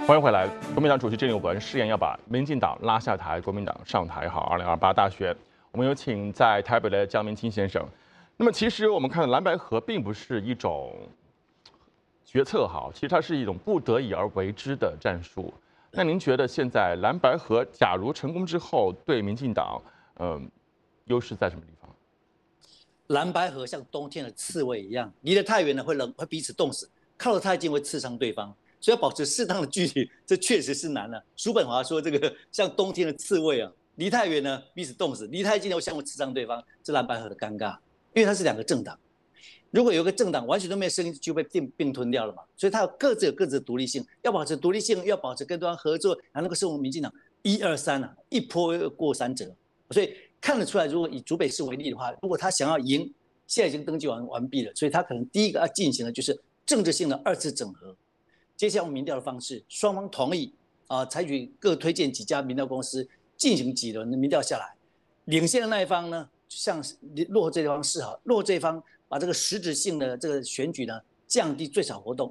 欢迎回来。国民党主席郑永文誓言要把民进党拉下台，国民党上台。好，2028大选，我们有请在台北的江明清先生。那么，其实我们看蓝白合并不是一种决策，好，其实它是一种不得已而为之的战术。那您觉得现在蓝白合假如成功之后，对民进党，优势在什么地方？ 蓝白合像冬天的刺猬一样，离得太远了会彼此冻死，靠得太近会刺伤对方。所以要保持适当的距离，这确实是难了。叔本华说，这个像冬天的刺猬啊，离太远呢彼此冻死，离太近又相互刺伤对方，这蓝白合的尴尬，因为它是两个政党。如果有个政党完全都没有声音，就被并吞掉了嘛。所以它各自有各自的独立性，要保持独立性，又要保持跟对方合作，然后那个是我们民进党1、2、3啊，一波过3折。所以看得出来，如果以竹北市为例的话，如果他想要赢，现在已经登记完毕了，所以他可能第一个要进行的就是政治性的2次整合。接下来用民调的方式，双方同意采取各推荐几家民调公司进行几轮的民调下来，领先的那一方呢，向落后这一方示好，落后这一方把这个实质性的这个选举呢降低最少活动，